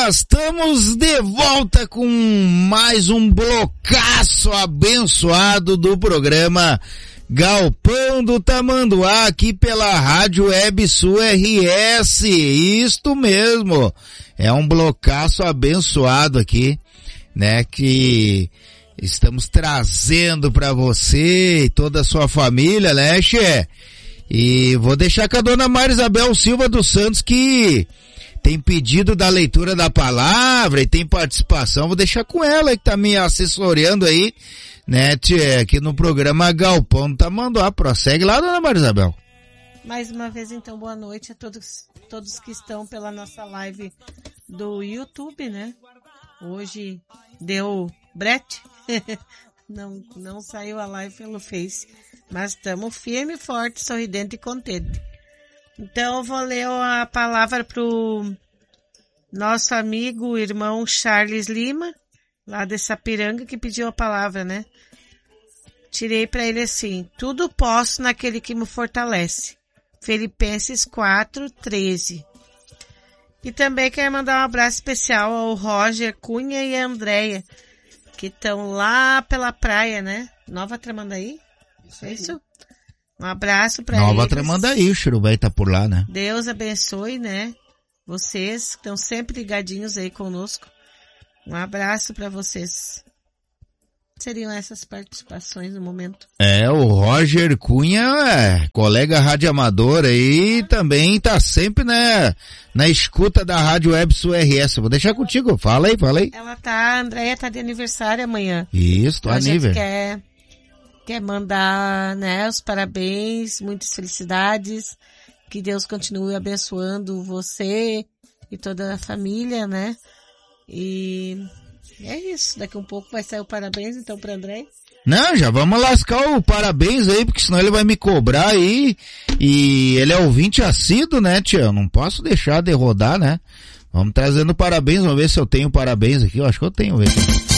nós estamos de volta com mais um blocaço abençoado do programa Galpão do Tamanduá, aqui pela Rádio Web Sul RS. Isto mesmo, é um blocaço abençoado aqui, né, que estamos trazendo para você e toda a sua família, né, Xê? E vou deixar com a dona Maria Isabel Silva dos Santos, que tem pedido da leitura da palavra e tem participação. Vou deixar com ela, que tá me assessorando aí, né, tchê, aqui no programa Galpão do Tamanduá. Prossegue lá, dona Maria Isabel. Mais uma vez, então, boa noite a todos que estão pela nossa live do YouTube, né? Hoje deu brete, não saiu a live pelo Face, mas estamos firme, forte, sorridente e contente. Então eu vou ler a palavra pro nosso amigo, irmão Charles Lima, lá de Sapiranga, que pediu a palavra, né? Tirei para ele assim: tudo posso naquele que me fortalece. Filipenses 4:13. E também quero mandar um abraço especial ao Roger Cunha e a Andréia, que estão lá pela praia, né? Nova Tramandaí? É isso? Um abraço para eles. Nova Tramandaí, o Churubé tá por lá, né? Deus abençoe, né? Vocês que estão sempre ligadinhos aí conosco. Um abraço para vocês. Seriam essas participações no momento. O Roger Cunha, colega rádio amador aí, também tá sempre, né, na escuta da Rádio Web Sul RS. Vou deixar contigo, fala aí. A Andréia tá de aniversário amanhã. Isso, tô aniversário. A gente quer mandar, né, os parabéns, muitas felicidades, que Deus continue abençoando você e toda a família, né? E é isso, daqui um pouco vai sair o parabéns então para André. Não, já vamos lascar o parabéns aí, porque senão ele vai me cobrar aí, e ele é ouvinte assíduo, né, tia? Eu não posso deixar de rodar, né? Vamos trazendo parabéns, vamos ver se eu tenho parabéns aqui, eu acho que eu tenho, velho.